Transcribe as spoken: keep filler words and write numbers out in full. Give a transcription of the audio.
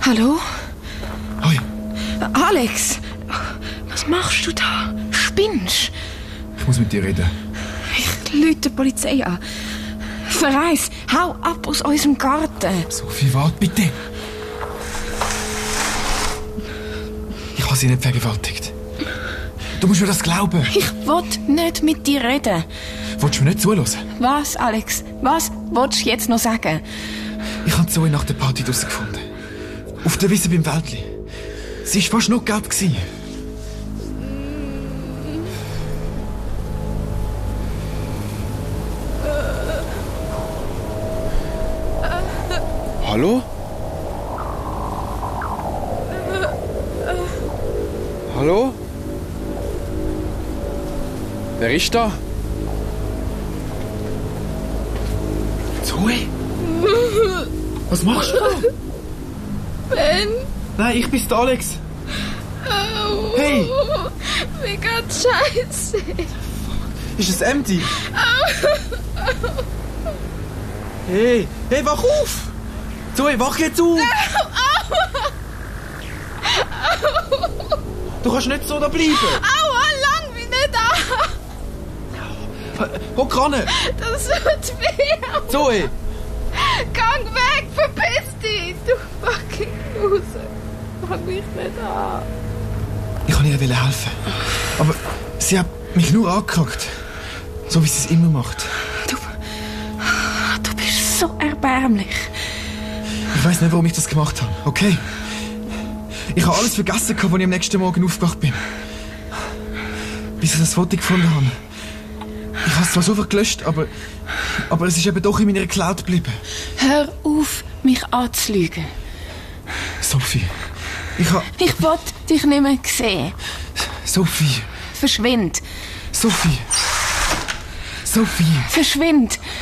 Hallo? Hoi. Alex, was machst du da? Spinnst? Ich muss mit dir reden. Ich rufe die Polizei an. Verreis, hau ab aus unserem Garten. Sophie, warte bitte. Ich habe sie nicht vergewaltigt. Du musst mir das glauben. Ich will nicht mit dir reden. Willst du mir nicht zuhören? Was, Alex? Was willst du jetzt noch sagen? Ich habe Zoe nach der Party draussen gefunden. Auf der Wiese beim Wäldli. Sie war fast noch gelb. Hallo? Hallo? Wer ist da? Zoe? Was machst du da? Ben? Nein, ich bin's, der Alex. Oh. Hey! Mir geht's scheiße. Ist es empty? Hey, hey, wach auf! Zoe, wach jetzt auf! Du kannst nicht so da bleiben! Aua, lang mich nicht an! Hock ran! Das tut weh! Zoe! Gang weg, verpiss dich! Du fucking Loser! Fang mich nicht an! Ich wollte ihr helfen. Aber sie hat mich nur angekackt. So wie sie es immer macht. Du, du bist so erbärmlich. Ich weiss nicht, warum ich das gemacht habe, okay? Ich habe alles vergessen, als ich am nächsten Morgen aufgewacht bin. Bis ich das Foto gefunden habe. Ich habe es zwar sofort gelöscht, aber, aber es ist eben doch in meiner Cloud geblieben. Hör auf, mich anzulügen. Sophie, ich habe... Ich will dich nicht mehr sehen. Sophie, Verschwind. Sophie, Sophie. Verschwind.